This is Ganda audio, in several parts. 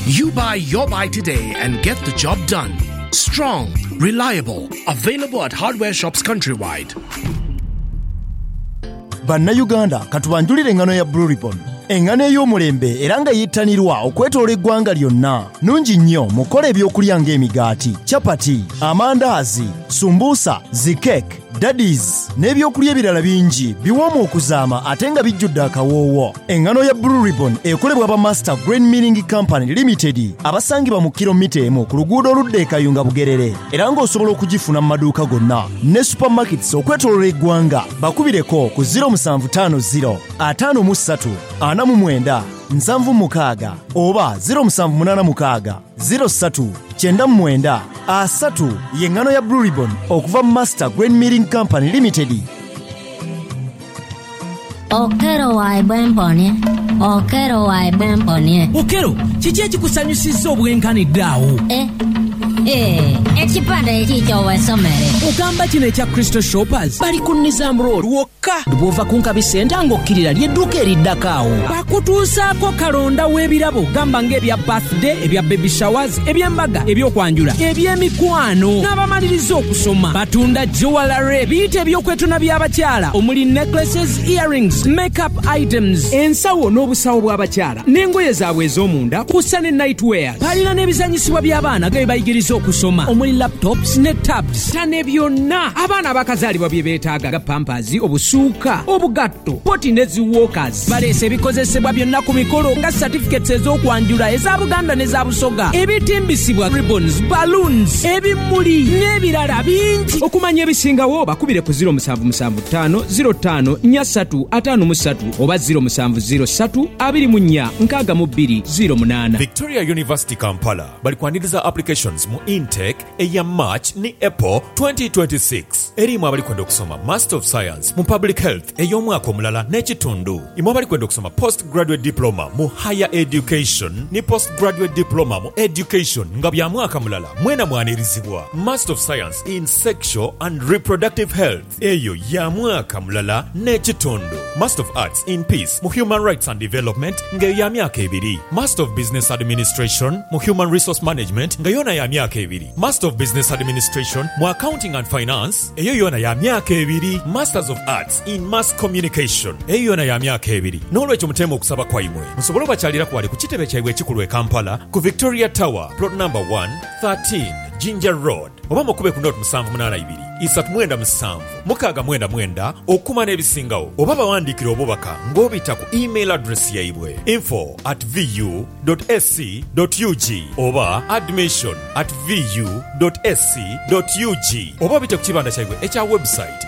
You buy your buy today and get the job done. Strong, reliable, available at hardware shops countrywide. Bannayuganda katubanjulire engano ya Blue Ribbon. Engano ey'omulembe era nga yettanirwa okwetoola eggwanga lyonna. Nungi nnyo mukole ebyokulya ng'emigaati, chapati, amandaazi, sumbuusa, zikeke, daddies n'ebyokulya ebirala bingi biwoomu okuzaama ate nga bijjudde akawoowo. Engano ya Blue Ribbon ekolebwa ba Master Grain Milling Company Limited abasangibwa mu kilomita emu ku luguudo oludda e Kayunga Bugerere, era ng'osobola okugifuna mu maduuka gonna ne supermarkets okwetoolola eggwanga. Bakubireko ku 0750 53 49 76 oba 0786 03 99 3 y'engano ya Blue Ribbon okuva mu Master Grain Milling Company Limited. Okero waibwemponye. Okero waibwemponye. Okero, kiki ekikusanyusizza obwenkanidde awo? Ekipande ekikyo wesomere. Ogamba kino ekya Crystal Shoppers bali ku Nizam Road wokka. Bw'ova ku Nkabi Center ng'okkirira ly'edduuka eriddako awo. Bakutuusaako kalonda w'ebirabo gamba ng'ebya birthday, ebya baby showers, eby'embaga, eby'okwanjula, eby'emikwano n'abamaliriza okusoma. Batunda jewelry, biyite ebyokwetuna by'abakyala omuli necklaces, earrings, makeup items, ensawo n'obusawo bw'abakyala n'engoye zaabwe ez'omunda kussa ne nightwear. Balina n'ebizanyisibwa by'abaana ge bayigiriza okusoma omuli laptops ne tabs. Tane byonna abaana abakazaalibwa bye beetaaga ga pampers, obusuuka, obugatto, poti ne ziwalkers. Baleese ebikozesebwa byonna ku mikolo nga certificates ez'okwanjula eza Buganda n'eza Busoga, ebitimbisibwa ribbons, balloons, ebimuli n'ebirala bingi. Okumanya ebisingawo bakubire ku 0775 05 4353 oba 0703 24 62 08. Victoria University Kampala bali kwaniriza applications mu intake eya March ni April 2026. Erimu abali kwenda okusoma Master of Science mu Public Health ey'omwaka omulala n'ekitundu. Imu abali kwenda okusoma Postgraduate Diploma mu Higher Education ni Postgraduate Diploma mu Education nga bya mwaka mulala mwena mwanirizibwa. Master of Science in Sexual and Reproductive Health eyo ya mwaka mulala n'ekitundu. Master of Arts in Peace mu Human Rights and Development nga ya myaka 2. Master of Business Administration mu Human Resource Management nga yona ya myaka 2. Master of Business Administration mu Accounting and Finance eyo yona ya myaka 2. Masters of Arts in Mass Communication eyo yona ya myaka 2. N'olwekyo mutema okusaba kwaimwe musobole bakyalira kwali ku kitebe kyabwe ekikulu e Kampala ku Victoria Tower plot number 1 13 Ginger Road oba mukube ku note 782 397 699 okuma n'ebisingawo oba bawandiikira obubaka ng'obita ku email address yaibwe info@vu.sc.ug oba admission@vu.sc.ug oba bita ku kibanda kyaibwe ekya website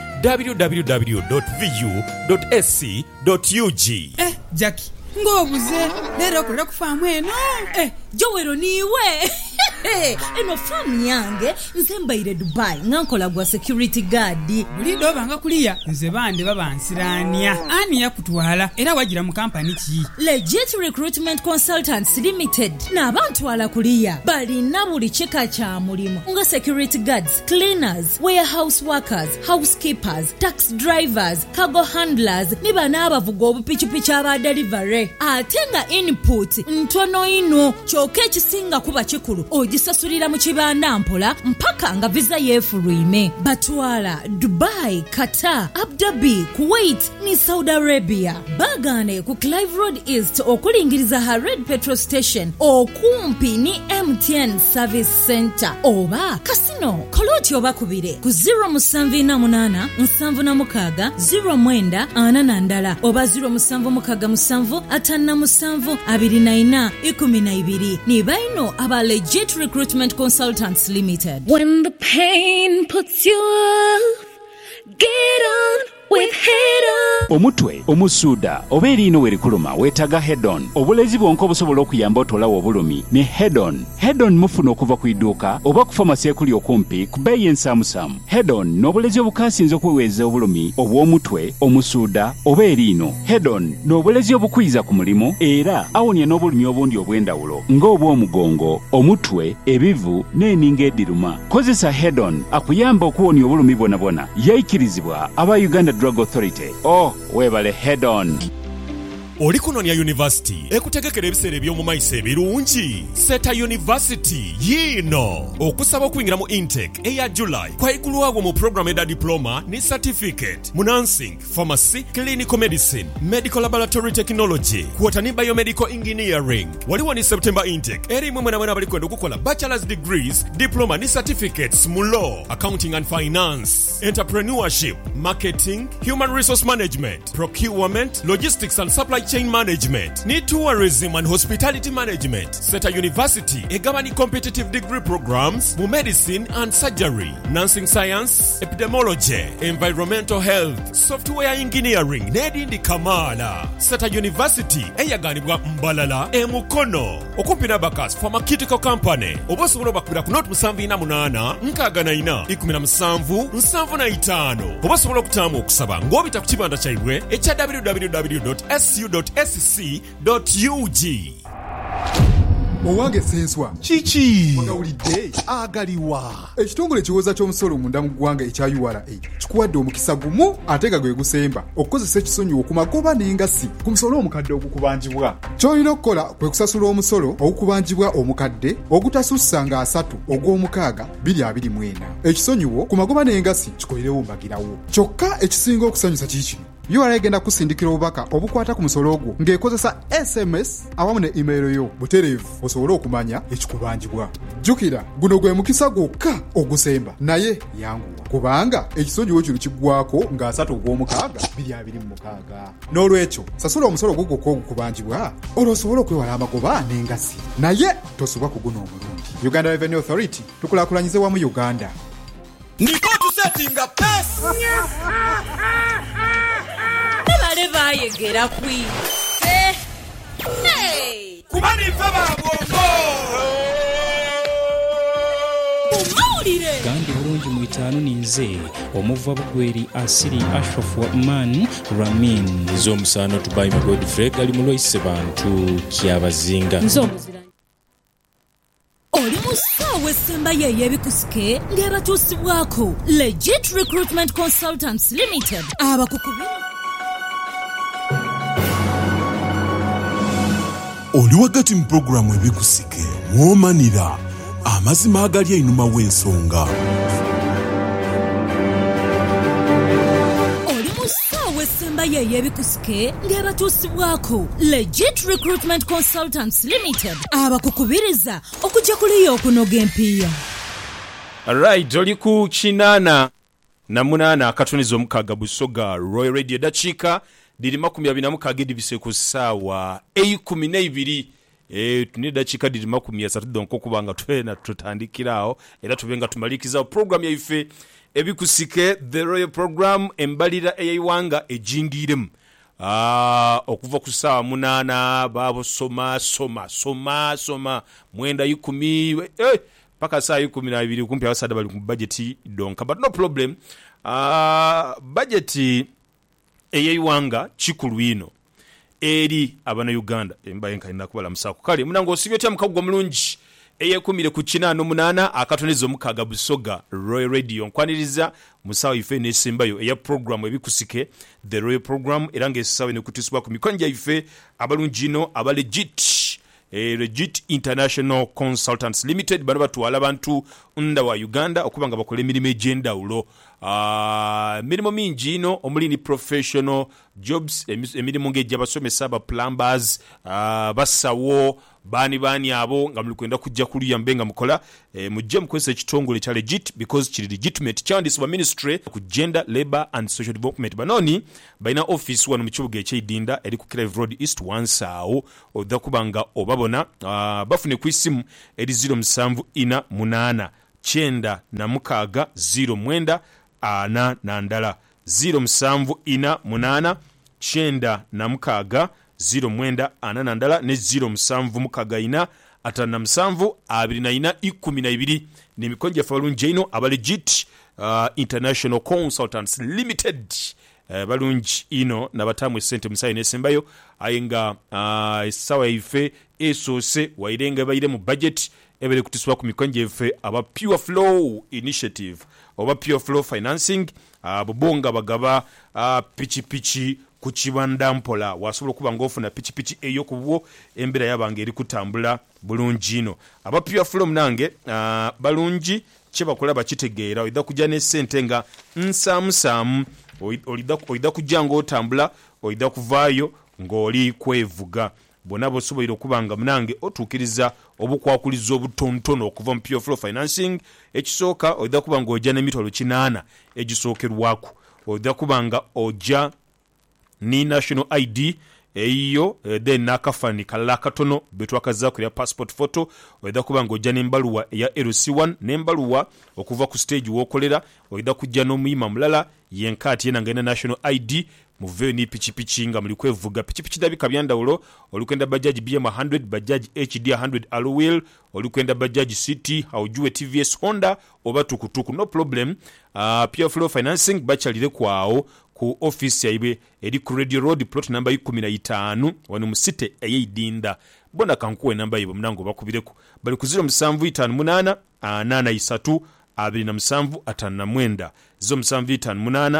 www.vu.sc.ug. Jackie ngobuze lero okulira kufaamu eno Jowero niwe eno famu yange nze mbaire Dubai ngankola gwa security guard. Bulido banga kuliya nze bande babansirania ani yakutwala era wagira mu company ki Legit Recruitment Consultants Limited n'abantu ala kuliya balina buli kika kya mulimo nga security guards, cleaners, warehouse workers, housekeepers, tax drivers, cargo handlers ne bana abavuga obupichipichi aba delivery. Ate nga input ntono ino kyoke ekisinga kuba kikulu ogisasulira mu kibanda mpola mpaka nga visa yeefulwime. Batwala Dubai, Qatar, Abu Dhabi, Kuwait ni Saudi Arabia. Bagane ku Clive Road East okulingiriza ha Red Petrol Station okumpi ni MTN Service Center oba Casino Koloti obakubire ku 078 796 09 oba 0767 57 24 12 ni baino aba Legit Recruitment Consultants Limited. When the pain puts you up, get on with Head-On. Omutwe, omusuuda, oba eriino werikuluma weetaga Head-On. Obulezi bwonka obusobola okuyamba otolawo obulumi ne Head-On. Head-On mufuna okuva ku idduuka oba ku famasi ekuli okumpi ku bbeeyi ensaamusaamu. Head-On n'obulezi obukaasinze okuweweeza obulumi obw'omutwe, omusuuda oba eriino. Head-On n'obulezi obukwiza ku mulimu era awonya n'obulumi obundi obw'endawulo ng'obw'omugongo, omutwe, ebivu n'eninga eddiruma. Kozesa Head-On akuyamba okuwonya obulumi bwonabwona. Yayikirizibwa aba Uganda Drug Authority. Oh, webale Head-On. oli kunonya university ekutegekera ebiseera eby'omu maiso ebirungi. Seta University yiino okusaba okuyingira mu intake eya July kwaigulwawo mu program eda diploma ne certificate mu nursing, pharmacy, clinical medicine, medical laboratory technology, kwota ne biomedical engineering. Waliwo ne September intake erimu mwena bali kwenda okukola bachelor's degrees, diploma ne certificates mu law, accounting and finance, entrepreneurship, marketing, human resource management, procurement, logistics and supply chain management, ne tourism and hospitality management. Seta University egabani competitive degree programs mu medicine and surgery, nursing science, epidemiology, environmental health, software engineering n'edindi kamala. Seta University eyaganibwa Mbalala Mukono okumpi n'Abacus Pharmaceutical Company. Oba osobola bakubira ku note 748 nkaaganayina 1775. Oba osobola okutaamu okusaba ng'obita ku kibanda kyaibwe ekya www.su.sc.ug. Owange senswa Chichi Wagawulidde agaliwa ekitongole kiwoza ky'omusolo munda mu ggwanga ekya URA kikuwadde omukisa gumu ate nga gwe gusemba okukozesa ekisonyiwo ku magoba n'engasi ku musolo omukadde ogukubanjibwa. Ky'olina okukola kwe kusasula omusolo ogukubanjibwa omukadde ogutasussa nga 3 ogw'omukaaga 2024. Ekisonyiwo ku magoba n'engasi kikolerewo mbagirawo. Kyokka ekisinga okusanyusa kiki URA egenda kusindikira obubaka obukwata ku musolo ogwo ng'ekozesa SMS awamu ne email yo butereevu osobole okumanya ekikubanjibwa. Jjukira guno gwe mukisa gwokka ogusemba naye yanguwa kubanga ekisonyiwo kino kiggwako nga 3 ogw'omukaaga 2026. N'olwekyo sasula omusolo gwo gwokka ogukubanjibwa olwo osobole okwewala amagoba n'engasi naye tosubwa ku guno omulungi. Uganda Revenue Authority tukulaakulanyize wamu Uganda. Niko tusetinga pesa bayegera kwi kubani faba bongo umawulire kandi bulungi mu 5 ninze omuva bugweri asiri Ashraf wa Man Ramin zomusano tubayi Godfrey ali muloise bantu kyabazinga oli musawe semba yeyebikusike ng'abatuusibwako Legit Recruitment Consultants Limited abakukubira. Oli wakati mu programu ebikusike mwomanira amazima agali einuma w'ensonga. Oli musawe semba yeyebikusike ng'abatuusibwako Legit Recruitment Consultants Limited abakukubiriza okujja kuliya okunoga empiya. Alright, oli ku 8 na 8 akatunizo omukaaga Busoga Royal Radio dakiika diri 26 dibise ku ssaawa 12 tunida dakiika diri 30 donko kubanga twena tutandikirawo era tubenga tumalikiza program yaife ebikusike the Royal Program embalira eyiwanga ejingiremu okuva ku ssaawa 8 babo soma 10 paka saa 12 kumpi abasada bali ku budget donka but no problem. Budget eyeyiwanga kikulu ino eri abana Uganda embaye nkalina kubala musako kale munango osibyo tya mukagwa mulungi eyekumire ku 8 akatonizo mukaaga Busoga Royal Radio nkwaniriza musawo ife nesembayo eya program ebikusike the Royal Program erange esawe ne kutisibwa ku mikonja ife abalungino Legit International Consultants Limited bano batwala abantu nda wa Uganda okubanga bakole emirimu egy'endawulo. Mirimo mingi ino omulini professional jobs emirimu ng'ejja basomesa ba plumbers basawo bani abo nga mulikwenda kujja kuliya mbenga mukola mujje mukozesa ekitongole kya Legit because kiri legitimate kyandisibwa ministry ku gender labor and social development banoni baina office wano mu kibuga eky'Idinda eri ku Clive Road East wansawo odda kubanga obabona bafune ku isimu eri 0748 9 na mukaaga 09 ana nandala 0748 9 na mukaaga 09 ana nandala ne 07 mukaaga ina atana 7 24 12 ne mikonja falunje ino aba Legit International Consultants Limited balungi ino nabatamu sente musayi nesembayo ayenga sawa ife esose wairenga bayire mu budget ebere kutiswa ku mikonje ife aba Pure Flow Initiative oba Pure Flow Financing bubonga bagaba pichi ku kibanda mpola wasobola okuba ng'ofuna pikipiki ey'okubwo embeera yabanga eri kutambula bulungi ino. Aba Pure Flow nange balungi kye bakola bakitegeera. Oyida kujja n'essente nga nsaamusaamu, oyida kujja ng'otambula, oyida kuvaayo ng'oli kwevuga. Bonna bosobola okuba nga munange otuukiriza obukwakuliza obutontono okuva mu Pure Flow Financing. Ekisooka oyida kuba ng'ojja n'emitwalo 8 egisookerwaku. Oyida kuba nga ojja ni national ID eyo, then n'akafaananyi kalala katono betwakazaako ya passport photo. Oyida kuba ng'ojja n'embaluwa eya LC1 n'embaluwa okuva ku stage w'okolera. Oyida kujja n'omuyima mulala yenkaati yena ng'ena national ID. Muveyo ni pikipiki nga muli kwevuga. Pikipiki dabika byandawulo. Olikwenda bajaji BM 100, bajaji HD 100 alloy, olikwenda bajaji CT, haujuwe TVS Honda oba tukutuku, no problem. Pure Flow Financing bachalire kwao ku office yaibe eri ku Radio Road plot number 15 wano musite eyidinda. Bona kankuwe namba yibo mnango bakubireku. Bali ku 0758 83 27 59 0758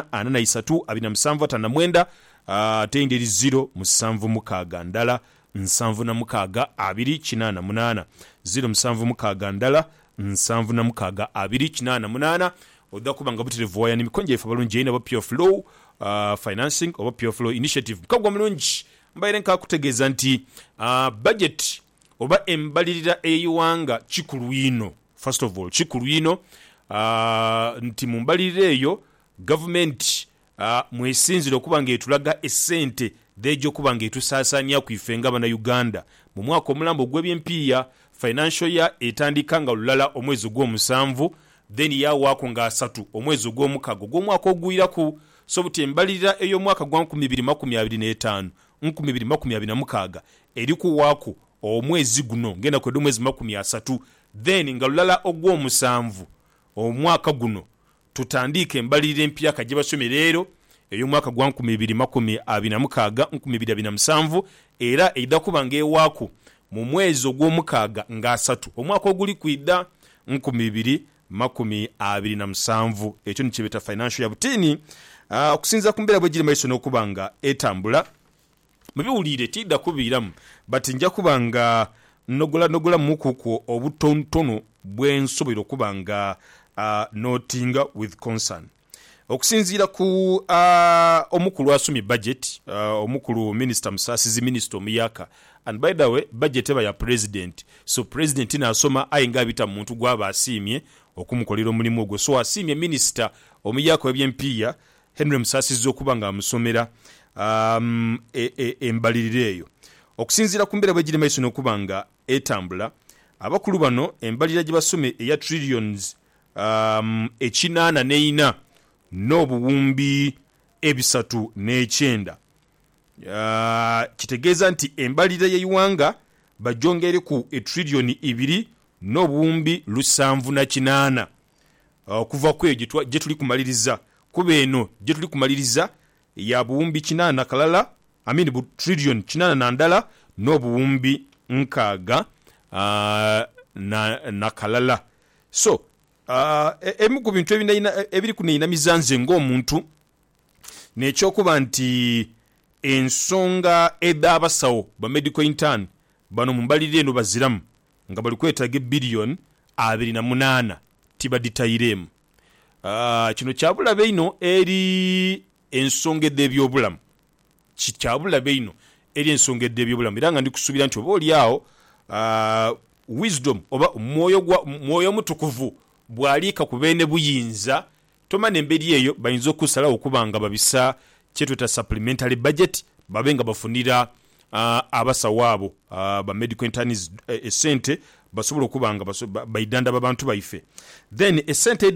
83 27 tenderi 0 musanvu mukaga ndala nsanvu na mukaga 288 07 mukaga ndala nsanvu na mukaga 288. Odakuba nga buterevu ya nimikonje efa balungi ina ba Pure Flow Financing oba Pure Flow Initiative. Kagwa mulungi mbaire nka kutegeeza nti budget oba embalirira eyiwanga kikulu ino. First of all kikulu ino nti mumbalirira eyo government mwesinzire okuba ng'etulaga essente dejo okuba ng'etusaasanya ku ife ng'abana Uganda. Mu mwaka omulambo gw'ebyempiya financial year etandika nga lulala omwezi gw'omusanvu, then yawaako nga 3 omwezi gw'omukago gw'omwaka ogwiraku. So buti embalirira eyo mwaka gwa 2025 2026 eri kuwaako omwezi guno ngenda kwedde omwezi 30, then nga lulala ogw'omusanvu omwaka guno tutandike embalirira empya kajje basomerero eyo mwaka gwa 2026 2027 era eida kuba ngewaako mu mwezi ogw'omukaga nga 3 omwaka oguli kwidda 2027. Ekyo nikibeta financial ya butini okusinza kumbera bwegiri maiso n'okubanga etambula mubiwulire tidda kubiramu but nja kubanga nogola mukuko obutontono bwensobera okubanga notinga with concern. Okusinzira ku omukulu asumi budget omukulu minister Musasizi minister omuyaka, and by the way budget eba ya president, so president nasoma ayinga bita muntu gwaba asimye okumukolera omulimu ogwo. So asimye minister omuyaka w'ebyempiya Henry Musasizi okubanga amusomera embalirire eyo. Okusinzira ku mbera bwegiri maiso n'okubanga etambula abakulu bano embalirira gye basome eya trillions 8 n'obuwumbi 309. Kitegeeza nti embalirira y'eyiwanga bajongere ku trillion 2 n'obuwumbi 708 okuva kweyo gye tuli kumaliriza. Kuba eno gye tuli kumaliriza ya buwumbi 8 na kalala bu trillion 8 na ndala n'obuwumbi 6 na kalala. So emu ku bintu ebiri kuneinamiza nze ng'omuntu n'ekyokuba nti ensonga ed'abasawo ba medical intern bano mumbalirire eno baziramu nga bali kwetaaga billion 28 tibaditayiremu. Kino kyabulabe ino eri ensonga ed'ebyobulamu, kyabulabe ino eri ensonga ed'ebyobulamu era nga ndikusubira nti oba oliawo wisdom oba mwoyo mutukuvu bwaliika ku beene buyinza tomana emberi eyo bayinza okusalawo okubanga babisa kyetweta supplementary budget babe nga bafunira abasawo abo ba medical interns esente basobola okubanga baidanda babantu baife. Then esente